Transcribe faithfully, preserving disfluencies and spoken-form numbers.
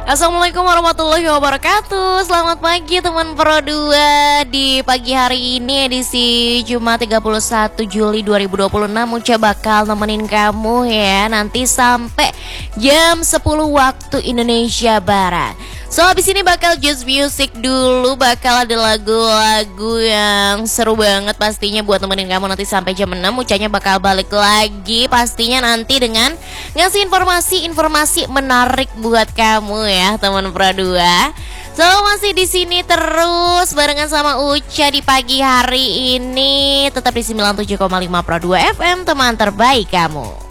Assalamualaikum warahmatullahi wabarakatuh. Selamat pagi teman Pro dua. Di pagi hari ini edisi Jumat tiga puluh satu Juli dua ribu dua puluh enam Uca bakal nemenin kamu ya nanti sampai jam sepuluh waktu Indonesia Barat. So habis ini bakal just music dulu, bakal ada lagu-lagu yang seru banget pastinya buat nemenin kamu nanti sampai jam enam. Ucanya bakal balik lagi pastinya nanti dengan ngasih informasi-informasi menarik buat kamu ya teman Pro dua. So masih di sini terus barengan sama Uca di pagi hari ini, tetap di sembilan puluh tujuh koma lima Pro dua F M, teman terbaik kamu.